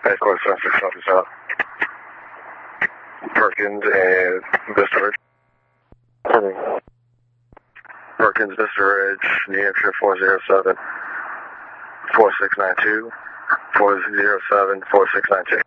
Headquarters 76 South South. Perkins and Vista Ridge. Perkins, Vista Ridge, New Hampshire 407 4692. 407 4692.